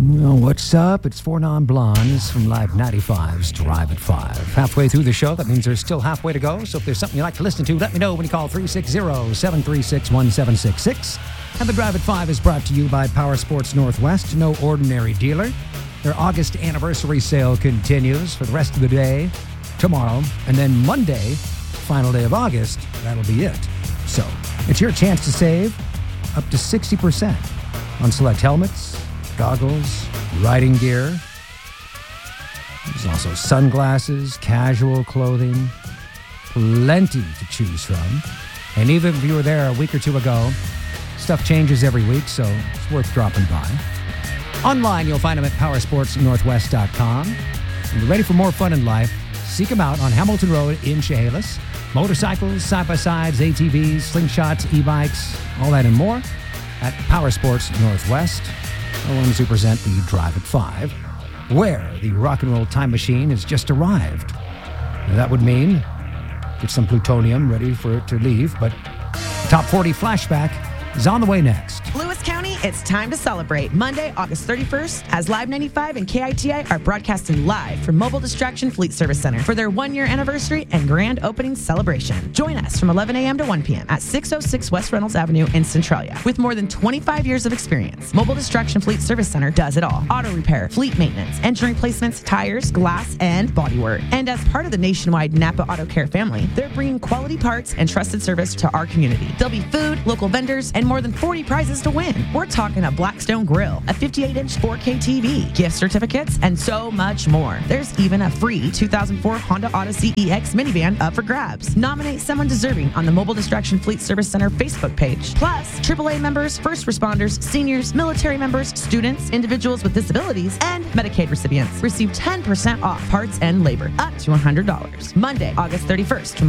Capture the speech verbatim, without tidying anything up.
Well, what's up? It's Four Non-Blondes from Live ninety-five's Drive at five. Halfway through the show, that means there's still halfway to go. So if there's something you'd like to listen to, let me know when you call three six zero, seven three six, one seven six six. And the Drive at five is brought to you by Power Sports Northwest, no ordinary dealer. Their August anniversary sale continues for the rest of the day, tomorrow, and then Monday, final day of August, that'll be it. So it's your chance to save up to sixty percent on select helmets, goggles, riding gear. There's also sunglasses, casual clothing, plenty to choose from. And even if you were there a week or two ago, stuff changes every week, so it's worth dropping by. Online, you'll find them at power sports northwest dot com. And you're ready for more fun in life, seek them out on Hamilton Road in Chehalis. Motorcycles, side-by-sides, A T Vs, slingshots, e-bikes, all that and more at Power Sports Northwest. The ones who present the Drive at five, where the rock and roll time machine has just arrived. Now, that would mean get some plutonium ready for it to leave, but Top forty Flashback is on the way next. Lewis County, it's time to celebrate. Monday, August thirty-first, as Live ninety-five and K I T I are broadcasting live from Mobile Distraction Fleet Service Center for their one-year anniversary and grand opening celebration. Join us from eleven a.m. to one p.m. at six oh six West Reynolds Avenue in Centralia. With more than twenty-five years of experience, Mobile Distraction Fleet Service Center does it all. Auto repair, fleet maintenance, engine replacements, tires, glass, and bodywork. And as part of the nationwide Napa Auto Care family, they're bringing quality parts and trusted service to our community. There'll be food, local vendors, and more than forty prizes to win. We're talking a Blackstone grill, a fifty-eight inch four K T V, gift certificates, and so much more. There's even a free two thousand four Honda Odyssey E X minivan up for grabs. Nominate someone deserving on the Mobile Distraction Fleet Service Center Facebook page. Plus, triple A members, first responders, seniors, military members, students, individuals with disabilities, and Medicaid recipients receive ten percent off parts and labor, up to one hundred dollars. Monday, August thirty-first, from